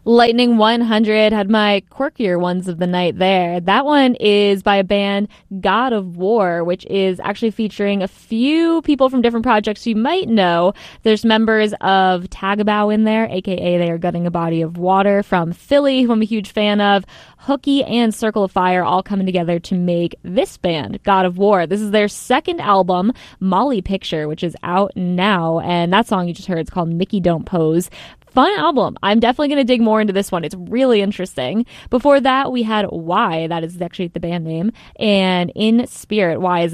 Lightning 100 had my quirkier ones of the night there. That one is by a band, God of War, which is actually featuring a few people from different projects you might know. There's members of Tagabow in there, aka They Are Gutting a Body of Water from Philly, who I'm a huge fan of. Hooky and Circle of Fire all coming together to make this band, God of War. This is their second album, Molly Picture, which is out now. And that song you just heard is called Mickey Don't Pose. Fun album. I'm definitely going to dig more into this one. It's really interesting. Before that, we had Why. That is actually the band name. And In Spirit. Why is